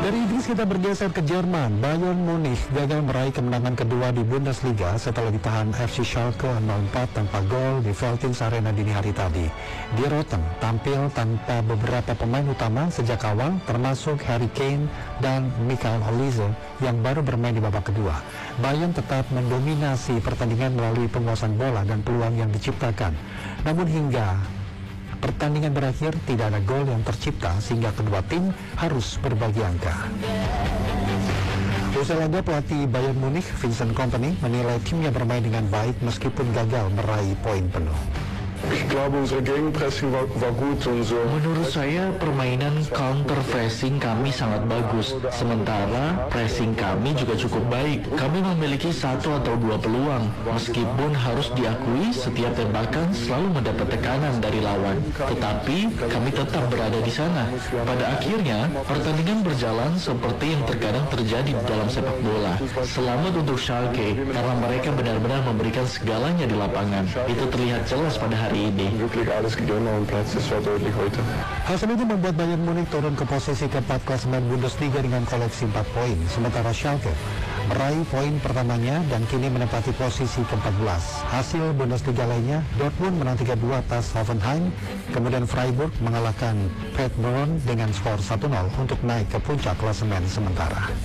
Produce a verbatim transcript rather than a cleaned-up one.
Dari Inggris kita bergeser ke Jerman. Bayern Munich gagal meraih kemenangan kedua di Bundesliga setelah ditahan F C Schalke nol empat tanpa gol di Veltins Arena dini hari tadi. Die Roten tampil tanpa beberapa pemain utama sejak awal, termasuk Harry Kane dan Michael Olise yang baru bermain di babak kedua. Bayern tetap mendominasi pertandingan melalui penguasaan bola dan peluang yang diciptakan. Namun hingga pertandingan berakhir tidak ada gol yang tercipta sehingga kedua tim harus berbagi angka. Usai laga, pelatih Bayern Munich Vincent Kompany menilai timnya bermain dengan baik meskipun gagal meraih poin penuh. Menurut saya permainan counter pressing kami sangat bagus, sementara pressing kami juga cukup baik. Kami memiliki satu atau dua peluang, meskipun harus diakui setiap tembakan selalu mendapat tekanan dari lawan. Tetapi kami tetap berada di sana. Pada akhirnya pertandingan berjalan seperti yang terkadang terjadi di dalam sepak bola. Selamat untuk Schalke karena mereka benar-benar memberikan segalanya di lapangan. Itu terlihat jelas pada hari ini. Hasil itu membuat Bayern Munich turun ke posisi keempat klasemen Bundesliga dengan koleksi empat poin, sementara Schalke meraih poin pertamanya dan kini menempati posisi keempat belas. Hasil Bundesliga lainnya, Dortmund menang tiga dua atas Hoffenheim, kemudian Freiburg mengalahkan Paderborn dengan skor satu nol untuk naik ke puncak klasemen sementara.